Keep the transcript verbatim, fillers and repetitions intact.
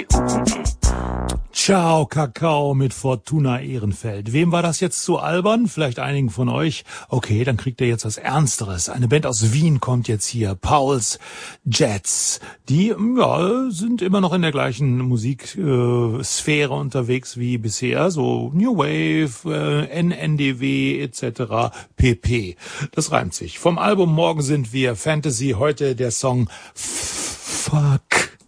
Ciao Kakao mit Fortuna Ehrenfeld. Wem war das jetzt zu albern? Vielleicht einigen von euch. Okay, dann kriegt ihr jetzt was Ernsteres. Eine Band aus Wien kommt jetzt hier. Pauls Jets. Die ja, sind immer noch in der gleichen Musiksphäre äh, unterwegs wie bisher. So New Wave, äh, N N D W et cetera pp. Das reimt sich. Vom Album Morgen sind wir Fantasy. Heute der Song Fuck.